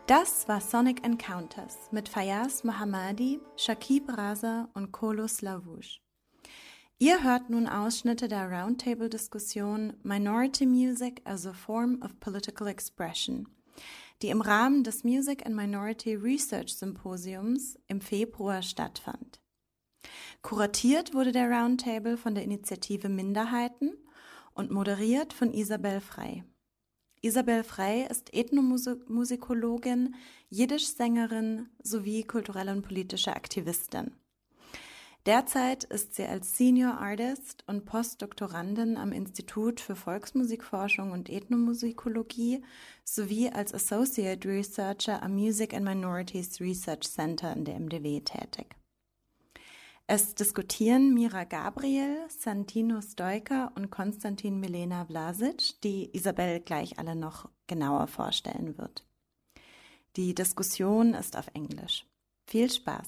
Das war Sonic Encounters mit Fayaz Mohammadi, Shakib Raza und Kolo Slavouche. Ihr hört nun Ausschnitte der Roundtable-Diskussion Minority Music as a Form of Political Expression, die im Rahmen des Music and Minority Research Symposiums im Februar stattfand. Kuratiert wurde der Roundtable von der Initiative Minderheiten und moderiert von Isabel Frey. Isabel Frey ist Ethnomusikologin, Jiddisch-Sängerin sowie kulturelle und politische Aktivistin. Derzeit ist sie als Senior Artist und Postdoktorandin am Institut für Volksmusikforschung und Ethnomusikologie sowie als Associate Researcher am Music and Minorities Research Center in der MDW tätig. Es diskutieren Mira Gabriel, Santino Stoica und Konstantin Milena Vlasic, die Isabel gleich alle noch genauer vorstellen wird. Die Diskussion ist auf Englisch. Viel Spaß!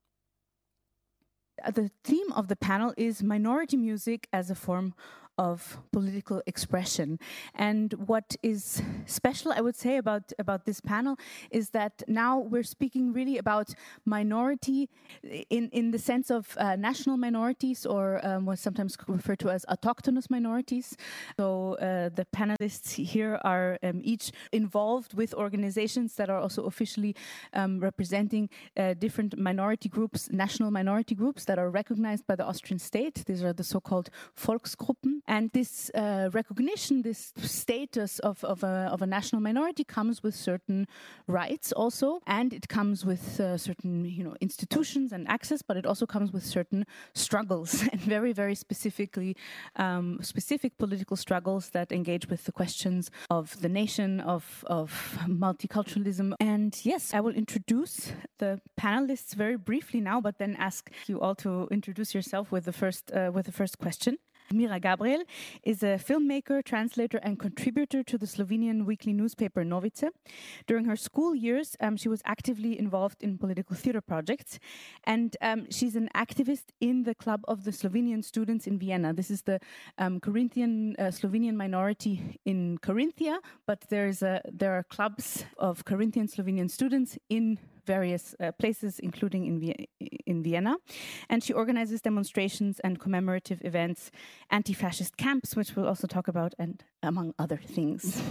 The theme of the panel is minority music as a form of political expression. And what is special, I would say, about this panel is that now we're speaking really about minority in the sense of national minorities or what's sometimes referred to as autochthonous minorities. So the panelists here are each involved with organizations that are also officially representing different minority groups, national minority groups that are recognized by the Austrian state. These are the so-called Volksgruppen. And this recognition, this status of a national minority comes with certain rights also, and it comes with certain institutions and access, but it also comes with certain struggles and very, very specifically specific political struggles that engage with the questions of the nation, of multiculturalism. And yes, I will introduce the panelists very briefly now, but then ask you all to introduce yourself with the first question. Mira Gabriel is a filmmaker, translator, and contributor to the Slovenian weekly newspaper Novice. During her school years, she was actively involved in political theater projects, and she's an activist in the Club of the Slovenian Students in Vienna. This is the Carinthian Slovenian minority in Carinthia, but there are clubs of Carinthian Slovenian students in various places, including in Vienna. And she organizes demonstrations and commemorative events, anti-fascist camps, which we'll also talk about, and among other things.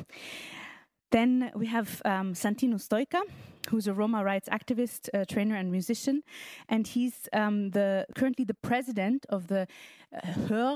Then we have Santino Stoica, who's a Roma rights activist, trainer, and musician. And he's currently the president of the HÖR,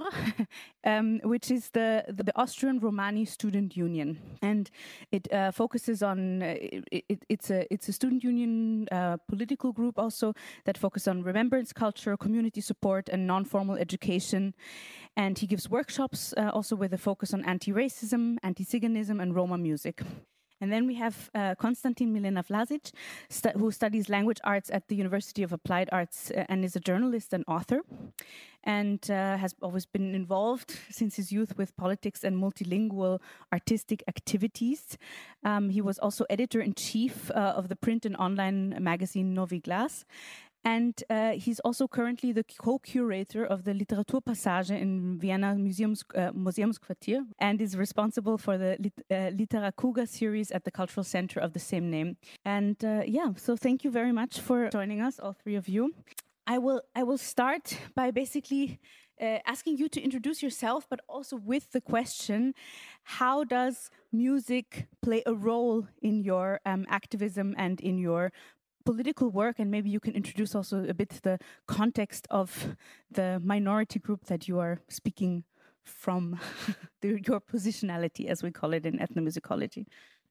which is the Austrian Romani Student Union. And it focuses on, it's a student union political group also that focuses on remembrance culture, community support, and non-formal education. And he gives workshops also with a focus on anti-racism, anti-Ziganism, and Roma music. And then we have Konstantin Milena Vlasic, who studies language arts at the University of Applied Arts and is a journalist and author, and has always been involved since his youth with politics and multilingual artistic activities. He was also editor-in-chief of the print and online magazine Novi Glas. And he's also currently the co-curator of the Literaturpassage in Vienna Museumsquartier and is responsible for the Literakuga series at the Cultural Center of the same name. And so thank you very much for joining us, all three of you. I will start by basically asking you to introduce yourself, but also with the question, how does music play a role in your activism and in your political work? And maybe you can introduce also a bit the context of the minority group that you are speaking from, your positionality, as we call it in ethnomusicology.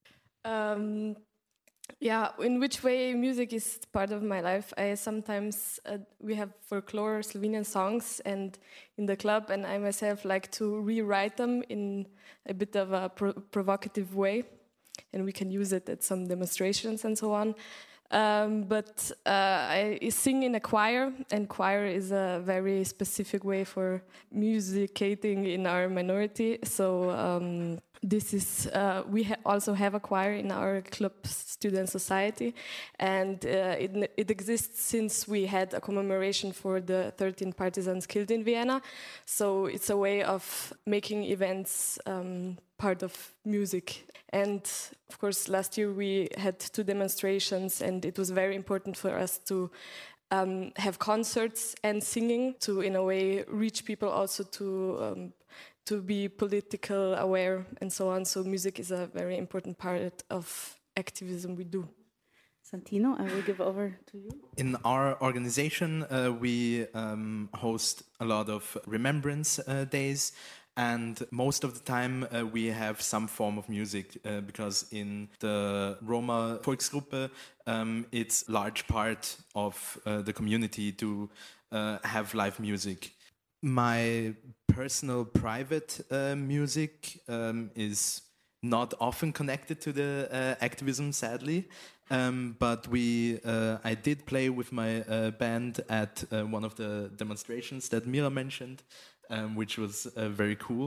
In which way music is part of my life. I sometimes, we have folklore Slovenian songs and in the club, and I myself like to rewrite them in a bit of a provocative way, and we can use it at some demonstrations and so on. But I sing in a choir, and choir is a very specific way for musicating in our minority. So this is we also have a choir in our club student society, and it exists since we had a commemoration for the 13 partisans killed in Vienna. So it's a way of making events part of music. And of course, last year we had 2 demonstrations, and it was very important for us to have concerts and singing to, in a way, reach people also to be political aware and so on. So music is a very important part of activism we do. Santino, I will give over to you. In our organization, we host a lot of remembrance days, and most of the time we have some form of music because in the Roma Volksgruppe, it's a large part of the community to have live music. My personal private music is not often connected to the activism, sadly. But I did play with my band at one of the demonstrations that Mira mentioned, which was very cool.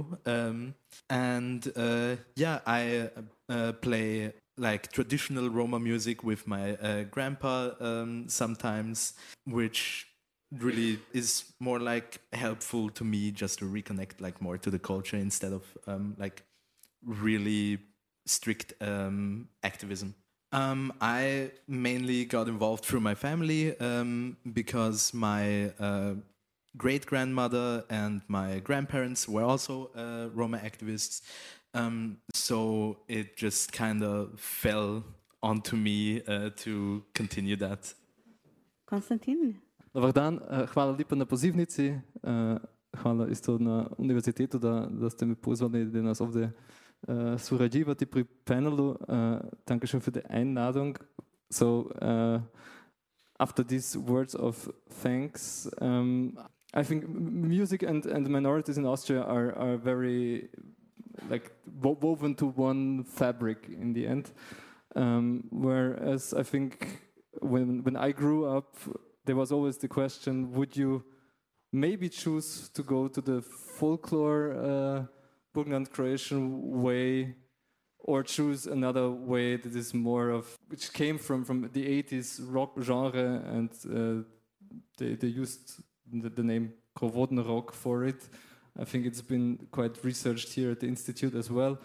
I play like traditional Roma music with my grandpa sometimes, which really is more like helpful to me just to reconnect like more to the culture instead of like really strict activism. I mainly got involved through my family because my great-grandmother and my grandparents were also Roma activists. So it just kind of fell onto me to continue that. Konstantin? Dobar dan, hvala lepa na pozivnici. Hvala isto na univerzitetu, da ste me pozvali, da nas ovdje surađivati pri panelu. Dankeschön für die Einladung. So, after these words of thanks, I think music and minorities in Austria are very like woven to one fabric in the end. Whereas I think when I grew up, there was always the question, would you maybe choose to go to the folklore Burgenland Croatian way, or choose another way that is more of, which came from the 80s rock genre, and they used the name Krovotny rock for it. I think it's been quite researched here at the Institute as well.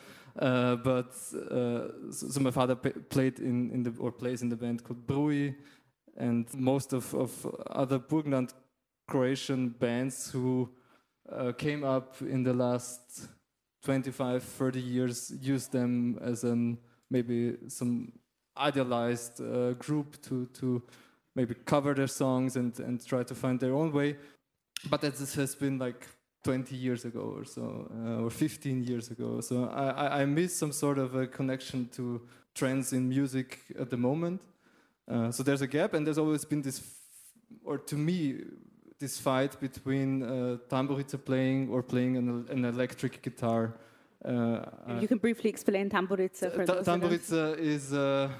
So my father plays in the band called Brui, and most of other Burgenland Croatian bands who came up in the last 25, 30 years use them as maybe some idealized group to maybe cover their songs and try to find their own way. But that has been like 20 years ago or so, or 15 years ago. So I miss some sort of a connection to trends in music at the moment. So there's a gap, and there's always been this, or to me, this fight between tamburica playing or playing an electric guitar. You can briefly explain tamburica for those. Tamburica is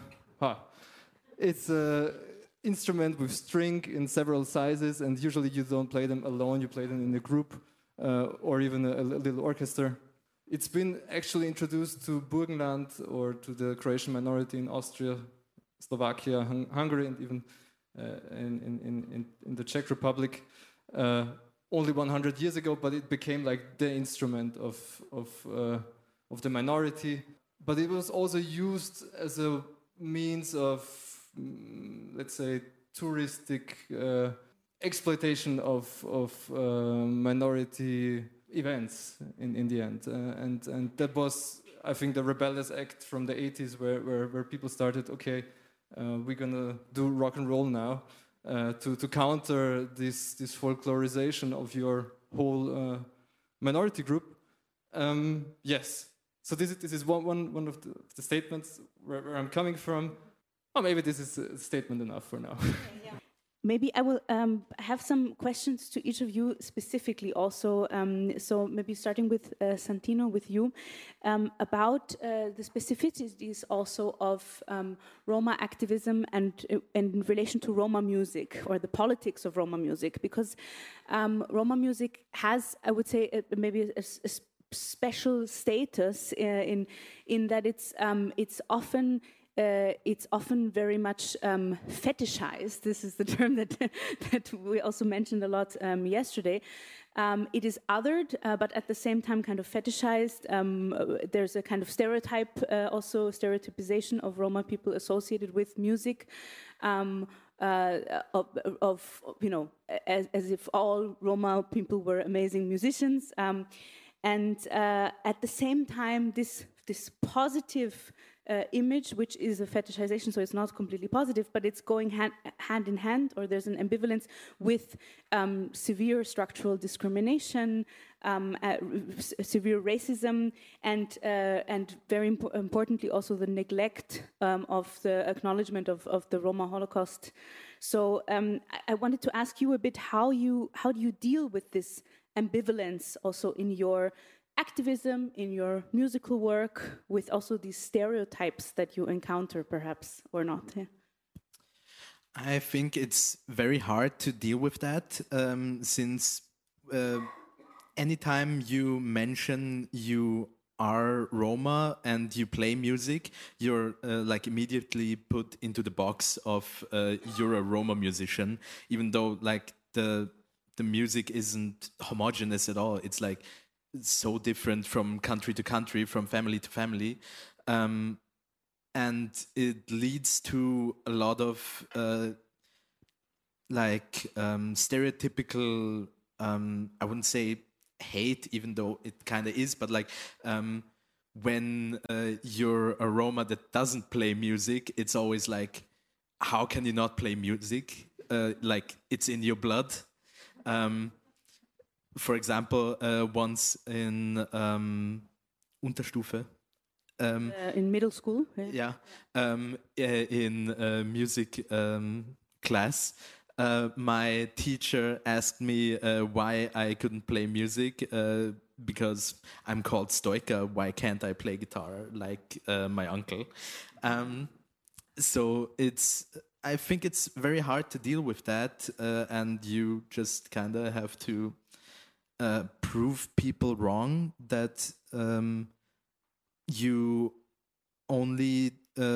it's an instrument with string in several sizes, and usually you don't play them alone, you play them in a group or even a little orchestra. It's been actually introduced to Burgenland or to the Croatian minority in Austria, Slovakia, Hungary, and even in the Czech Republic only 100 years ago, but it became like the instrument of the minority. But it was also used as a means of, let's say, touristic exploitation of minority events in the end. And that was, I think, the rebellious act from the 80s where people started, okay, we're gonna do rock and roll now to counter this folklorization of your whole minority group. Yes. So this is one of the statements where I'm coming from. Or maybe this is a statement enough for now. Yeah. Maybe I will have some questions to each of you specifically also. So maybe starting with Santino, with you, about the specificities also of Roma activism and in relation to Roma music, or the politics of Roma music, because Roma music has, I would say, maybe a special status in that it's often it's often very much fetishized. This is the term that that we also mentioned a lot yesterday. It is othered, but at the same time kind of fetishized. There's a kind of stereotype, also stereotypization of Roma people associated with music. Of you know, as if all Roma people were amazing musicians, and at the same time, this positive image, which is a fetishization, so it's not completely positive, but it's going hand in hand, or there's an ambivalence with severe structural discrimination, severe racism, and very importantly also the neglect of the acknowledgement of the Roma Holocaust. So I wanted to ask you a bit how do you deal with this ambivalence also in your activism, in your musical work, with also these stereotypes that you encounter, perhaps, or not? Yeah. I think it's very hard to deal with that, since anytime you mention you are Roma and you play music, you're like immediately put into the box of you're a Roma musician, even though like the music isn't homogeneous at all. It's like so different from country to country, from family to family, and it leads to a lot of stereotypical, I wouldn't say hate, even though it kind of is, but like when you're a Roma that doesn't play music, it's always like, how can you not play music? Like it's in your blood. For example, once in Unterstufe. In middle school? Yeah. In music class, my teacher asked me why I couldn't play music, because I'm called Stoika. Why can't I play guitar like my uncle? So I think it's very hard to deal with that, and you just kind of have to prove people wrong that you're only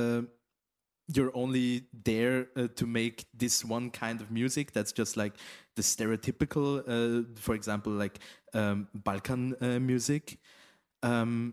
there to make this one kind of music that's just like the stereotypical, for example, like Balkan music, and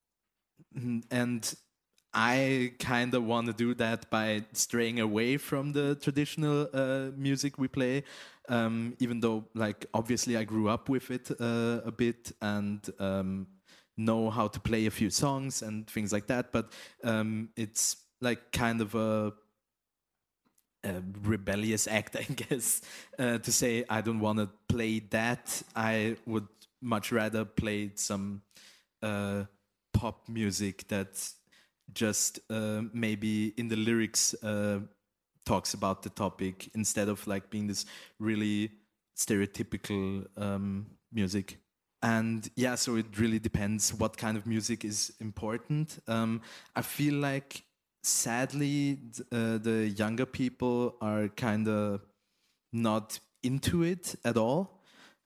I kind of want to do that by straying away from the traditional music we play, even though, like, obviously I grew up with it a bit and know how to play a few songs and things like that. But it's like kind of a rebellious act, I guess, to say I don't want to play that. I would much rather play some pop music that just maybe in the lyrics talks about the topic instead of like being this really stereotypical music. And yeah, so it really depends what kind of music is important. I feel like sadly the younger people are kind of not into it at all,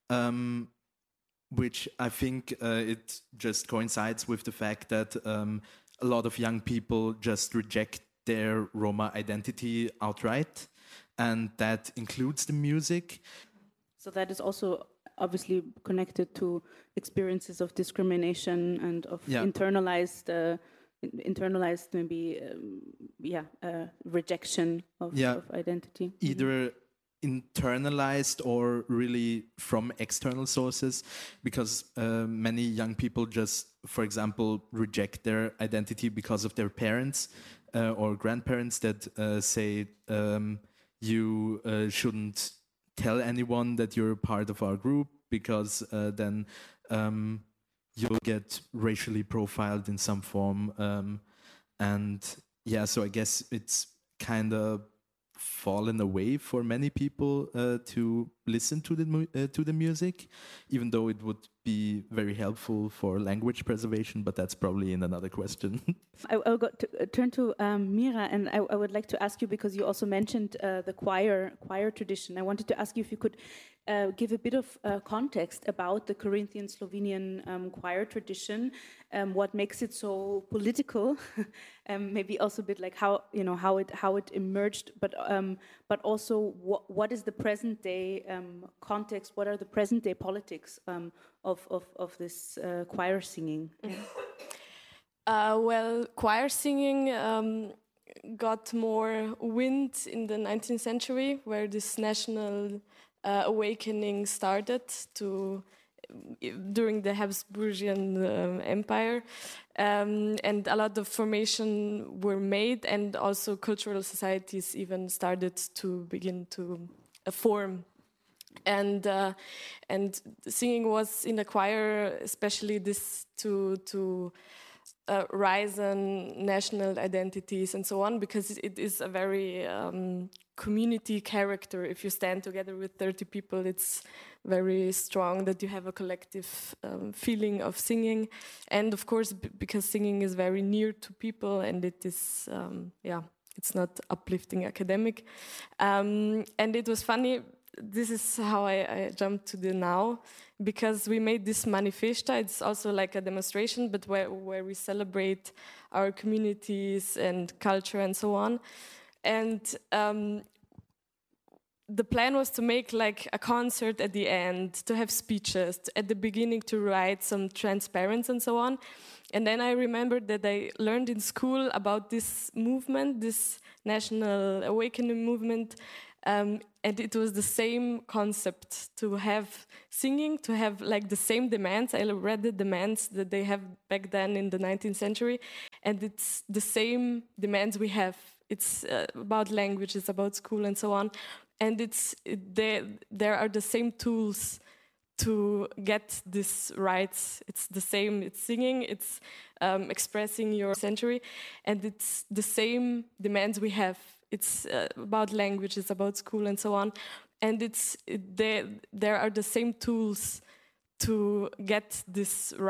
which I think it just coincides with the fact that a lot of young people just reject their Roma identity outright, and that includes the music. So that is also obviously connected to experiences of discrimination and of internalized maybe rejection of identity. Either internalized or really from external sources, because many young people just, for example, reject their identity because of their parents or grandparents that say you shouldn't tell anyone that you're part of our group, because then you'll get racially profiled in some form. And yeah, so I guess it's kind of fallen away for many people to listen to the music, even though it would be very helpful for language preservation, but that's probably in another question. I'll turn to Mira, and I would like to ask you, because you also mentioned the choir tradition. I wanted to ask you if you could give a bit of context about the Corinthian Slovenian choir tradition, what makes it so political, maybe also a bit like how it emerged, but also what is the present day context? What are the present day politics of this choir singing? Well, choir singing got more wind in the 19th century, where this national awakening started during the Habsburgian Empire, and a lot of formation were made, and also cultural societies even started to begin to form. And singing was in the choir, especially this to rise on national identities and so on, because it is a very community character. If you stand together with 30 people, it's very strong that you have a collective feeling of singing. And of course, because singing is very near to people, and it is, it's not uplifting academic. And it was funny. This is how I jumped to the now, because we made this manifesta. It's also like a demonstration, but where we celebrate our communities and culture and so on. And the plan was to make like a concert at the end, to have speeches, at the beginning to write some transparents and so on. And then I remembered that I learned in school about this movement, this national awakening movement, and it was the same concept, to have singing, to have like the same demands. I read the demands that they have back then in the 19th century, and it's the same demands we have. It's about language, it's about school and so on. And there are the same tools to get these rights. It's the same, it's singing, it's expressing your century, and it's the same demands we have. It's about language, it's about school and so on. And there are the same tools to get this right.